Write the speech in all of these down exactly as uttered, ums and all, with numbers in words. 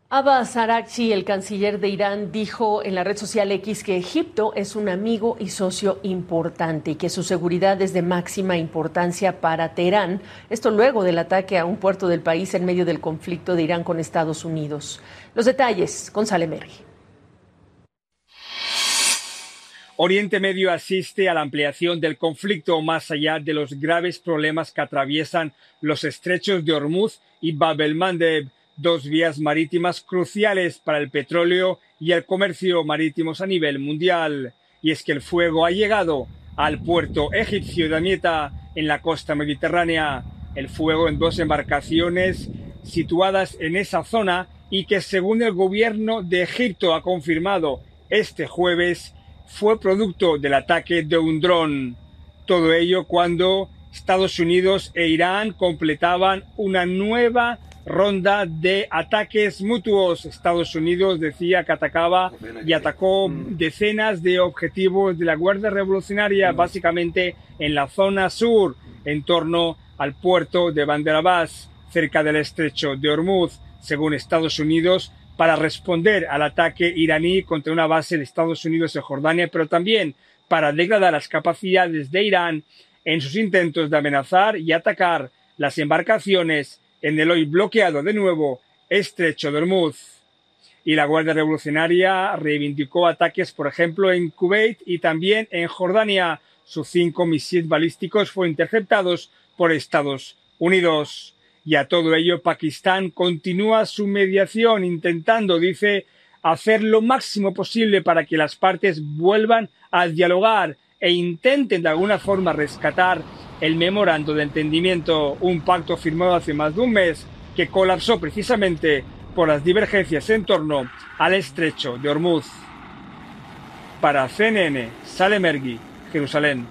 Abbas Araghchi, el canciller de Irán, dijo en la red social X que Egipto es un amigo y socio importante y que su seguridad es de máxima importancia para Teherán. Esto luego del ataque a un puerto del país en medio del conflicto de Irán con Estados Unidos. Los detalles con Salem Ergui. Oriente Medio asiste a la ampliación del conflicto más allá de los graves problemas que atraviesan los estrechos de Hormuz y Bab el-Mandeb, dos vías marítimas cruciales para el petróleo y el comercio marítimos a nivel mundial. Y es que el fuego ha llegado al puerto egipcio de Damietta, en la costa mediterránea. El fuego en dos embarcaciones situadas en esa zona y que, según el gobierno de Egipto ha confirmado este jueves, fue producto del ataque de un dron. Todo ello cuando Estados Unidos e Irán completaban una nueva ronda de ataques mutuos. Estados Unidos decía que atacaba y atacó decenas de objetivos de la Guardia Revolucionaria, básicamente en la zona sur, en torno al puerto de Bandar Abbas, cerca del estrecho de Hormuz, según Estados Unidos, para responder al ataque iraní contra una base de Estados Unidos en Jordania, pero también para degradar las capacidades de Irán en sus intentos de amenazar y atacar las embarcaciones en el hoy bloqueado de nuevo estrecho de Hormuz. Y la Guardia Revolucionaria reivindicó ataques, por ejemplo, en Kuwait y también en Jordania. Sus cinco misiles balísticos fueron interceptados por Estados Unidos. Y a todo ello, Pakistán continúa su mediación, intentando, dice, hacer lo máximo posible para que las partes vuelvan a dialogar e intenten de alguna forma rescatar el memorando de entendimiento, un pacto firmado hace más de un mes que colapsó precisamente por las divergencias en torno al estrecho de Hormuz. Para C N N, Salem Ergui, Jerusalén.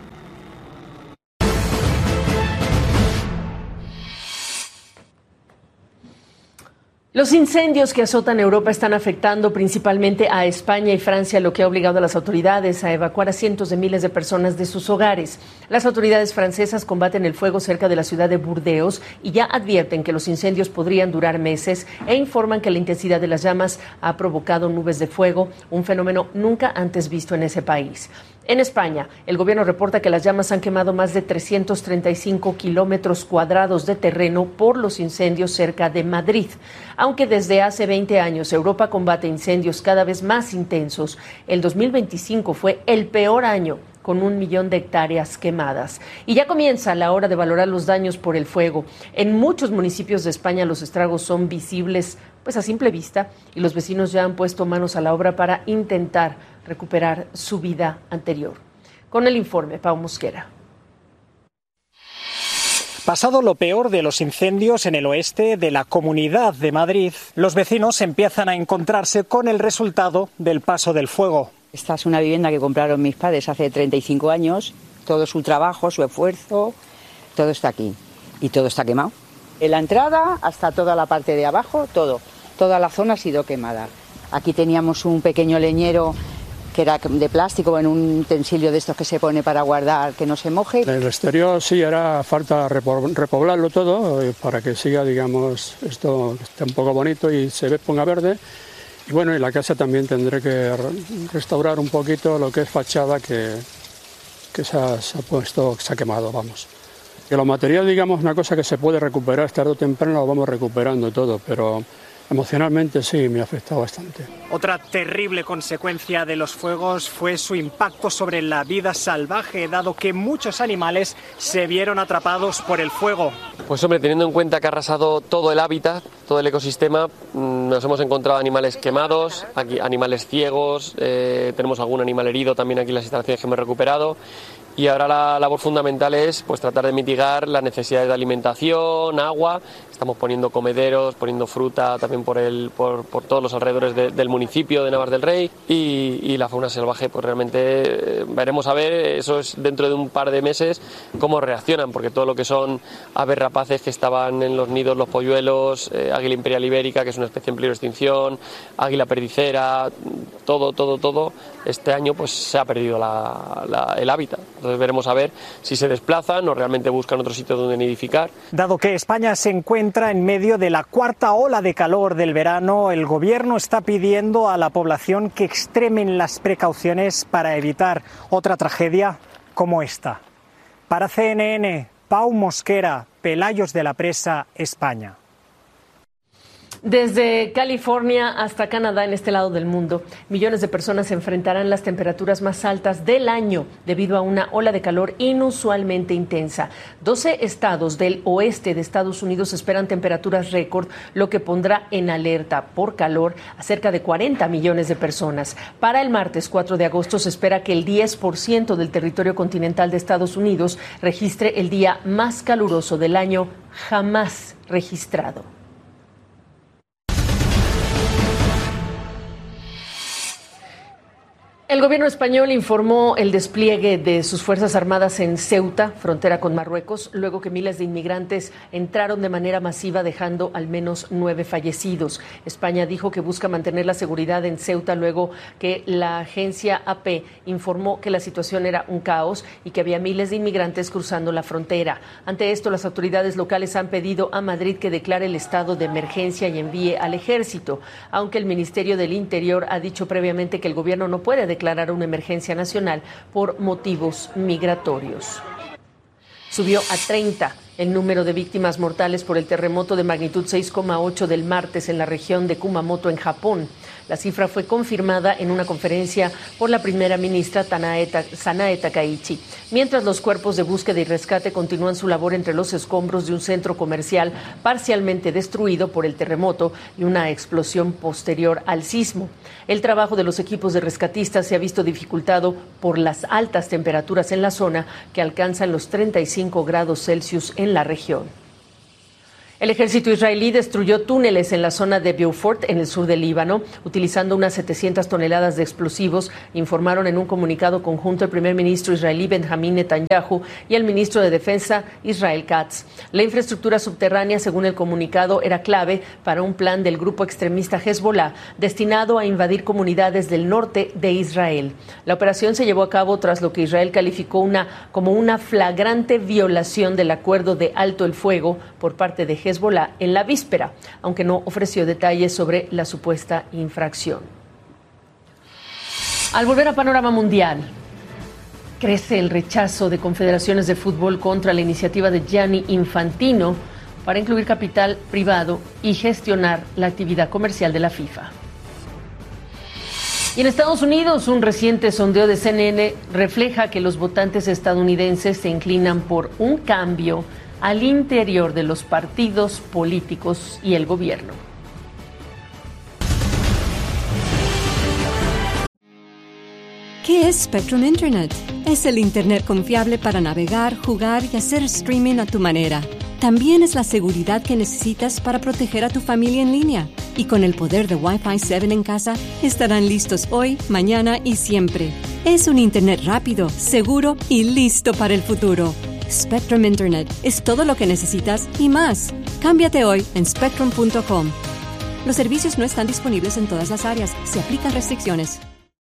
Los incendios que azotan Europa están afectando principalmente a España y Francia, lo que ha obligado a las autoridades a evacuar a cientos de miles de personas de sus hogares. Las autoridades francesas combaten el fuego cerca de la ciudad de Burdeos y ya advierten que los incendios podrían durar meses e informan que la intensidad de las llamas ha provocado nubes de fuego, un fenómeno nunca antes visto en ese país. En España, el gobierno reporta que las llamas han quemado más de trescientos treinta y cinco kilómetros cuadrados de terreno por los incendios cerca de Madrid. Aunque desde hace veinte años Europa combate incendios cada vez más intensos, el dos mil veinticinco fue el peor año, con un millón de hectáreas quemadas. Y ya comienza la hora de valorar los daños por el fuego. En muchos municipios de España los estragos son visibles, pues a simple vista, y los vecinos ya han puesto manos a la obra para intentar recuperar su vida anterior. Con el informe, Pau Mosquera. Pasado lo peor de los incendios en el oeste de la Comunidad de Madrid, los vecinos empiezan a encontrarse con el resultado del paso del fuego. Esta es una vivienda que compraron mis padres hace treinta y cinco años. Todo su trabajo, su esfuerzo, todo está aquí. Y todo está quemado. En la entrada hasta toda la parte de abajo, todo. Toda la zona ha sido quemada. Aquí teníamos un pequeño leñero que era de plástico, en un utensilio de estos que se pone para guardar, que no se moje. En el exterior sí hará falta repoblarlo todo para que siga, digamos, esto esté un poco bonito y se ponga verde. Y bueno, y la casa también tendré que restaurar un poquito lo que es fachada que, que se, ha, se ha puesto, se ha quemado, vamos. Que los materiales, digamos, una cosa que se puede recuperar, tarde o temprano lo vamos recuperando todo, pero emocionalmente sí, me ha afectado bastante. Otra terrible consecuencia de los fuegos fue su impacto sobre la vida salvaje, dado que muchos animales se vieron atrapados por el fuego. Pues hombre, teniendo en cuenta que ha arrasado todo el hábitat, todo el ecosistema, nos hemos encontrado animales quemados, aquí animales ciegos, eh, tenemos algún animal herido también aquí en las instalaciones que hemos recuperado. Y ahora la labor fundamental es pues tratar de mitigar las necesidades de alimentación, agua. Estamos poniendo comederos, poniendo fruta también por el por, por todos los alrededores de, del municipio de Navas del Rey. Y, y la fauna salvaje, pues realmente eh, veremos a ver, eso es dentro de un par de meses, cómo reaccionan, porque todo lo que son aves rapaces que estaban en los nidos, los polluelos, eh, águila imperial ibérica, que es una especie en peligro de extinción, águila perdicera, todo, todo, todo, este año pues se ha perdido la, la, el hábitat. Entonces veremos a ver si se desplazan o realmente buscan otro sitio donde nidificar. Dado que España se encuentra en medio de la cuarta ola de calor del verano, el Gobierno está pidiendo a la población que extremen las precauciones para evitar otra tragedia como esta. Para C N N, Pau Mosquera, Pelayos de la Presa, España. Desde California hasta Canadá, en este lado del mundo, millones de personas enfrentarán las temperaturas más altas del año debido a una ola de calor inusualmente intensa. doce estados del oeste de Estados Unidos esperan temperaturas récord, lo que pondrá en alerta por calor a cerca de cuarenta millones de personas. Para el martes cuatro de agosto se espera que el diez por ciento del territorio continental de Estados Unidos registre el día más caluroso del año jamás registrado. El gobierno español informó el despliegue de sus Fuerzas Armadas en Ceuta, frontera con Marruecos, luego que miles de inmigrantes entraron de manera masiva, dejando al menos nueve fallecidos. España dijo que busca mantener la seguridad en Ceuta luego que la agencia A P informó que la situación era un caos y que había miles de inmigrantes cruzando la frontera. Ante esto, las autoridades locales han pedido a Madrid que declare el estado de emergencia y envíe al ejército, aunque el Ministerio del Interior ha dicho previamente que el gobierno no puede declarar declarar una emergencia nacional por motivos migratorios. Subió a treinta el número de víctimas mortales por el terremoto de magnitud seis coma ocho del martes en la región de Kumamoto, en Japón. La cifra fue confirmada en una conferencia por la primera ministra Sanae Takaichi, mientras los cuerpos de búsqueda y rescate continúan su labor entre los escombros de un centro comercial parcialmente destruido por el terremoto y una explosión posterior al sismo. El trabajo de los equipos de rescatistas se ha visto dificultado por las altas temperaturas en la zona, que alcanzan los treinta y cinco grados Celsius en la región. El ejército israelí destruyó túneles en la zona de Beaufort, en el sur del Líbano, utilizando unas setecientas toneladas de explosivos, informaron en un comunicado conjunto el primer ministro israelí Benjamín Netanyahu y el ministro de Defensa Israel Katz. La infraestructura subterránea, según el comunicado, era clave para un plan del grupo extremista Hezbollah destinado a invadir comunidades del norte de Israel. La operación se llevó a cabo tras lo que Israel calificó una, como una flagrante violación del acuerdo de alto el fuego por parte de Hezbollah en la víspera, aunque no ofreció detalles sobre la supuesta infracción. Al volver a panorama mundial, crece el rechazo de confederaciones de fútbol contra la iniciativa de Gianni Infantino para incluir capital privado y gestionar la actividad comercial de la FIFA. Y en Estados Unidos, un reciente sondeo de C N N refleja que los votantes estadounidenses se inclinan por un cambio al interior de los partidos políticos y el gobierno. ¿Qué es Spectrum Internet? Es el Internet confiable para navegar, jugar y hacer streaming a tu manera. También es la seguridad que necesitas para proteger a tu familia en línea. Y con el poder de Wi-Fi siete en casa, estarán listos hoy, mañana y siempre. Es un Internet rápido, seguro y listo para el futuro. Spectrum Internet es todo lo que necesitas y más. Cámbiate hoy en spectrum punto com. Los servicios no están disponibles en todas las áreas. Se aplican restricciones.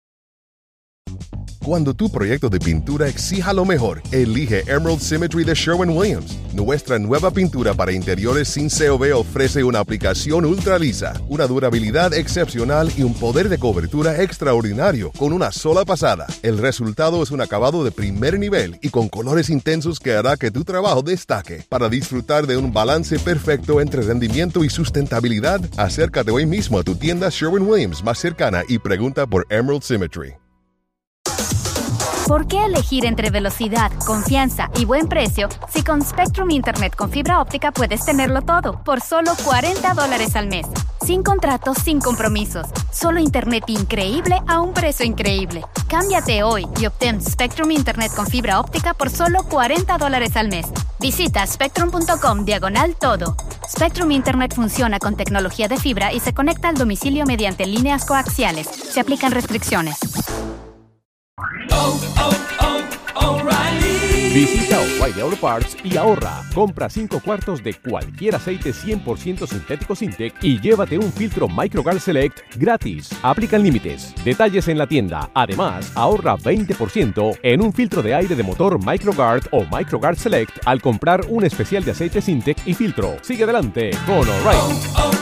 Cuando tu proyecto de pintura exija lo mejor, elige Emerald Symmetry de Sherwin-Williams. Nuestra nueva pintura para interiores sin C O V ofrece una aplicación ultra lisa, una durabilidad excepcional y un poder de cobertura extraordinario con una sola pasada. El resultado es un acabado de primer nivel y con colores intensos que hará que tu trabajo destaque. Para disfrutar de un balance perfecto entre rendimiento y sustentabilidad, acércate hoy mismo a tu tienda Sherwin-Williams más cercana y pregunta por Emerald Symmetry. ¿Por qué elegir entre velocidad, confianza y buen precio si con Spectrum Internet con fibra óptica puedes tenerlo todo por solo cuarenta dólares al mes? Sin contratos, sin compromisos. Solo Internet increíble a un precio increíble. Cámbiate hoy y obtén Spectrum Internet con fibra óptica por solo cuarenta dólares al mes. Visita spectrum punto com diagonal todo. Spectrum Internet funciona con tecnología de fibra y se conecta al domicilio mediante líneas coaxiales. Se aplican restricciones. Oh, oh, oh, O'Reilly. Visita O'Reilly Auto Parts y ahorra. Compra cinco cuartos de cualquier aceite cien por ciento sintético Sintec y llévate un filtro MicroGuard Select gratis. Aplican límites. Detalles en la tienda. Además, ahorra veinte por ciento en un filtro de aire de motor MicroGuard o MicroGuard Select al comprar un especial de aceite Sintec y filtro. Sigue adelante con O'Reilly.